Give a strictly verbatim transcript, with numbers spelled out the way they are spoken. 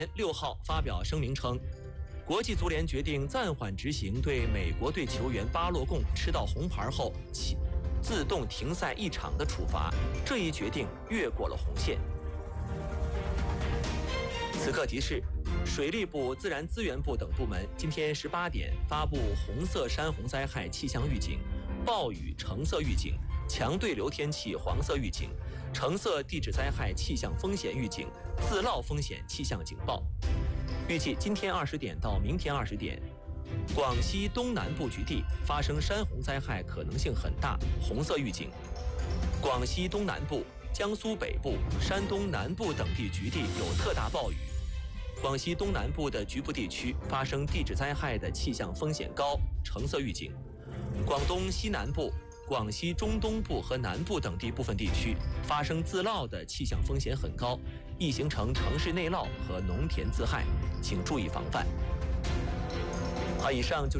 六号发表声明称，国际足联决定暂缓执行对美国队球员巴洛贡吃到红牌后起自动停赛一场的处罚，这一决定越过了红线。此刻提示，水利部、自然资源部等部门今天十八点发布红色山洪灾害气象预警、暴雨橙色预警、强对流天气黄色预警、橙色地质灾害气象风险预警、自涝风险气象警报。预计今天二十点到明天二十点，广西东南部局地发生山洪灾害可能性很大，红色预警；广西东南部、江苏北部、山东南部等地局地有特大暴雨。广西东南部的局部地区发生地质灾害的气象风险高，橙色预警；广东西南部、广西中东部和南部等地部分地区发生自涝的气象风险很高，易形成城市内涝和农田自害，请注意防范。好，以上就是